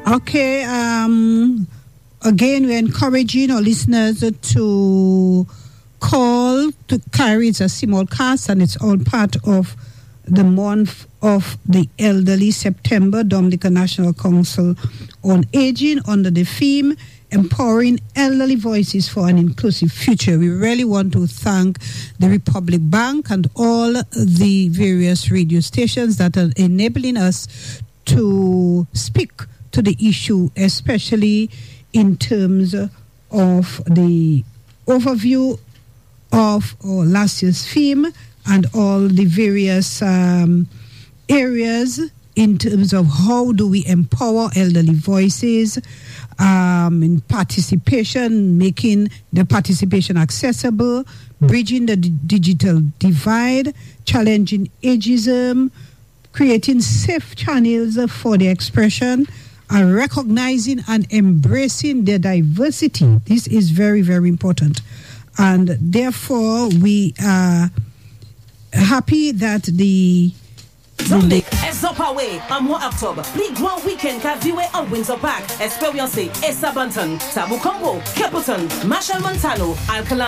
Okay, again, we're encouraging our listeners to call to carry. It's a simulcast, and it's all part of the month of the elderly, September, Dominican National Council on Aging, under the theme Empowering Elderly Voices for an Inclusive Future. We really want to thank the Republic Bank and all the various radio stations that are enabling us to speak to the issue, especially in terms of the overview of last year's theme and all the various areas in terms of how do we empower elderly voices in participation, making the participation accessible, bridging the digital divide, challenging ageism, creating safe channels for the expression, and recognizing and embracing their diversity. This is very, very important. And therefore, we are happy that the Zambik, Ezopawe, Amwa October, League 1 weekend, Kaviwe on Windsor Park, Experience, Esa Banton, Tabu Combo, Capleton, Marshall Montano, Alcala.